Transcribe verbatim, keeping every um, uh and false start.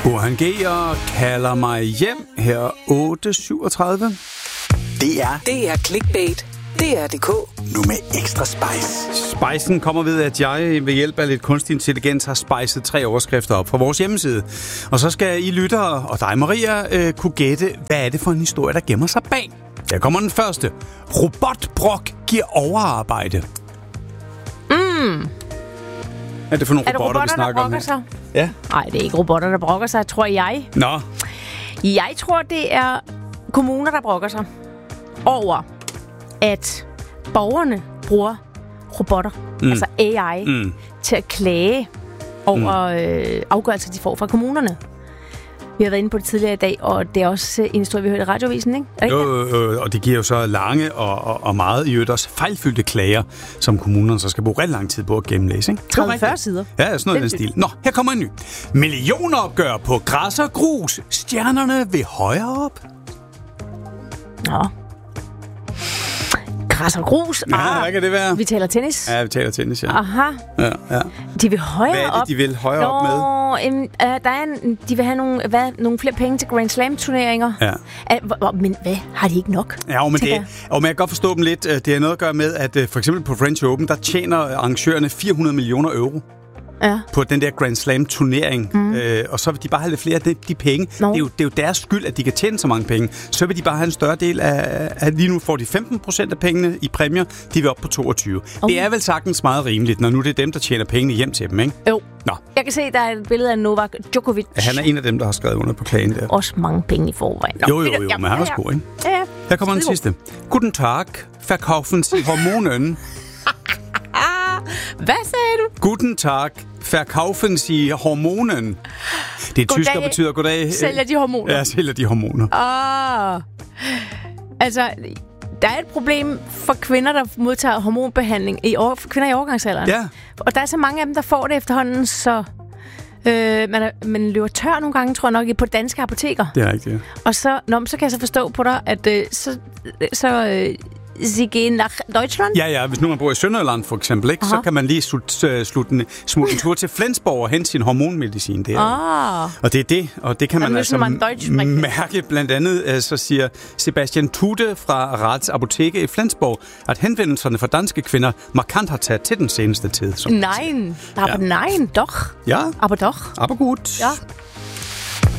Burhan G og kalder mig hjem her otte syvogtredive. Det er Det er Clickbait. Det er D K. Nu med ekstra spice. Spicen kommer ved, at jeg ved hjælp af lidt kunstig intelligens har spicet tre overskrifter op fra vores hjemmeside. Og så skal I lyttere og dig, Maria, øh, kunne gætte, hvad er det for en historie, der gemmer sig bag. Her kommer den første. Robotbrok giver overarbejde. Mm. Hvad er det for nogle Er det robotter, robotter, vi snakker der om brokker her? sig? Ja. Nej, det er ikke robotter, der brokker sig, tror jeg. Nå. Jeg tror, det er kommuner, der brokker sig over, at borgerne bruger robotter, mm. altså A I, mm. til at klage over mm. øh, afgørelser, de får fra kommunerne. Vi har været inde på det tidligere i dag, og det er også en historie, vi hørte i radiovisen, ikke? Er det ikke Jo, øh, og det giver jo så lange og, og, og meget i øvrigt også fejlfyldte klager, som kommunerne så skal bruge ret lang tid på at gennemlæse, ikke? tredive til fyrre sider. Ja, sådan noget i den stil. Nå, her kommer en ny. Millionopgør på græs og grus. Stjernerne vil højere op. Nå. Græs og grus. Ja, ah, hvad kan det være? Vi taler tennis. Ja, vi taler tennis, ja. Aha. Ja, ja. De vil højere op. Hvad er det, de vil højere Nå, op med? Em, uh, der er en, de vil have nogle, hvad, nogle flere penge til Grand Slam-turneringer. Ja. Uh, hvor, men hvad? Har de ikke nok? Ja, men, det, jeg. og man kan godt forstå dem lidt. Det har noget at gøre med, at for eksempel på French Open, der tjener arrangørerne fire hundrede millioner euro. Ja. På den der Grand Slam-turnering. Mm. Øh, og så vil de bare have lidt flere af de, de penge. No. Det, er jo, det er jo deres skyld, at de kan tjene så mange penge. Så vil de bare have en større del af... af lige nu får de femten procent af pengene i præmier. De vil op på toogtyve. Oh. Det er vel sagtens meget rimeligt, når nu det er dem, der tjener pengene hjem til dem, ikke? Jo. Nå. Jeg kan se, der er et billede af Novak Djokovic. Han er en af dem, der har skrevet under på klagen der. Også mange penge i forvejen. Nå, Jo, jo, jo, men han er også god, ikke? Ja, ja. Her kommer den sidste. Guten Tag, verkaufen Sie Hormonen. Hvad sagde du? Guten Tag, verkaufen Sie Hormonen. Det er Goddag. tysk og betyder goddag. Sælger de hormoner? Ja, sælger de hormoner. Ah. Altså, der er et problem for kvinder, der modtager hormonbehandling. I år, for kvinder i overgangsalderen. Ja. Og der er så mange af dem, der får det efterhånden, så øh, man, er, man løber tør nogle gange, tror jeg nok, på danske apoteker. Det er rigtigt, ja. Og så, nå, så kan jeg så forstå på dig, at øh, så... så øh, Sie gehen nach Deutschland? Ja, ja. Hvis nu man bor i Sønderjylland for eksempel, ikke, så kan man lige slut, slutte en, smutte en tur til Flensborg og hente sin hormonmedicin der. Ah. Og det er det, og det kan man nu altså man mærke. Blandt andet, så siger Sebastian Tude fra Rats Apoteke i Flensborg, at henvendelserne fra danske kvinder markant har taget til den seneste tid. Nein, aber ja. nein, doch. Ja, aber doch. aber gut. Ja.